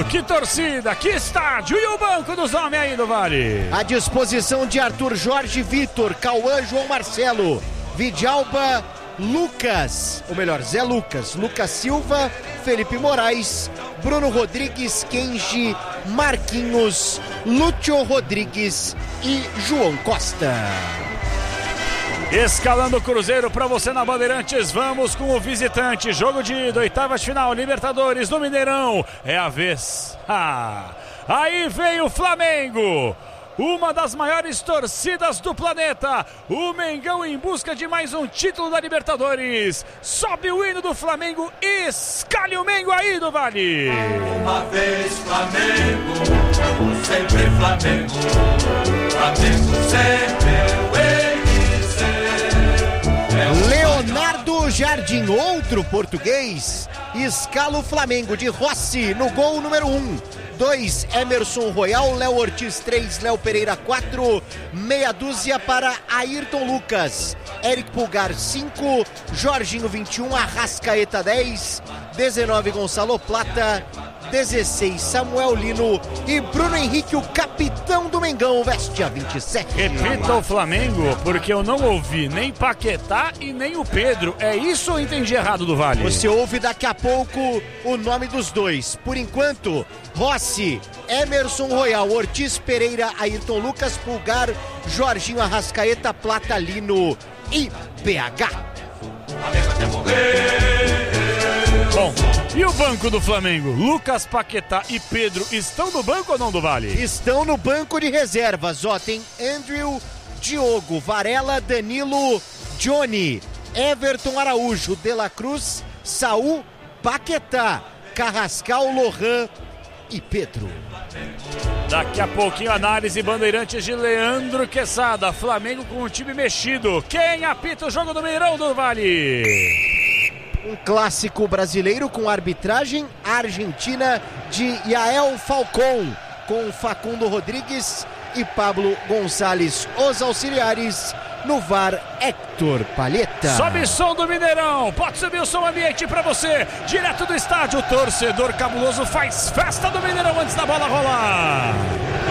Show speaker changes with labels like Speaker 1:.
Speaker 1: que torcida, que estádio e o banco dos homens aí do Vale.
Speaker 2: À disposição de Arthur Jorge, Vitor, Cauã, João Marcelo, Vidalba, Lucas, ou melhor, Zé Lucas, Lucas Silva, Felipe Moraes, Bruno Rodrigues, Kenji, Marquinhos, Lúcio Rodrigues e João Costa.
Speaker 1: Escalando o Cruzeiro para você na Bandeirantes, vamos com o visitante, jogo de oitavas de final, Libertadores do Mineirão, é a vez. Aí vem o Flamengo, uma das maiores torcidas do planeta, o Mengão em busca de mais um título da Libertadores, sobe o hino do Flamengo, escalhe o Mengo aí do Vale.
Speaker 3: Uma vez Flamengo, sempre Flamengo, Flamengo sempre
Speaker 2: Leonardo Jardim, outro português, escala o Flamengo de Rossi no gol número 1. 2, Emerson Royal, Léo Ortiz 3, Léo Pereira 4, meia dúzia para Ayrton Lucas, Eric Pulgar 5, Jorginho 21, Arrascaeta 10, 19 Gonçalo Plata, 16 Samuel Lino e Bruno Henrique, o capitão do Mengão, veste a 27.
Speaker 1: Repita o Flamengo, porque eu não ouvi nem Paquetá e nem o Pedro. É isso ou eu entendi errado do Vale?
Speaker 2: Você ouve daqui a pouco o nome dos dois. Por enquanto, Rossi, Emerson Royal, Ortiz Pereira, Ayrton Lucas, Pulgar, Jorginho, Arrascaeta, Plata, Lino e PH.
Speaker 1: Bom, e o banco do Flamengo? Lucas, Paquetá e Pedro estão no banco ou não do Vale?
Speaker 2: Estão no banco de reservas, tem Andrew, Diogo, Varela, Danilo, Johnny, Everton Araújo, De La Cruz, Saul, Paquetá, Carrascal, Lohan e Pedro.
Speaker 1: Daqui a pouquinho, análise Bandeirantes de Leandro Quesada. Flamengo com o time mexido. Quem apita o jogo do Mineirão do Vale?
Speaker 2: Um clássico brasileiro com arbitragem argentina de Yael Falcón, com Facundo Rodrigues e Pablo Gonçalves, os auxiliares. No VAR, Héctor Palheta.
Speaker 1: Sobe som do Mineirão, pode subir o som ambiente pra você, direto do estádio. O torcedor cabuloso faz festa do Mineirão antes da bola rolar.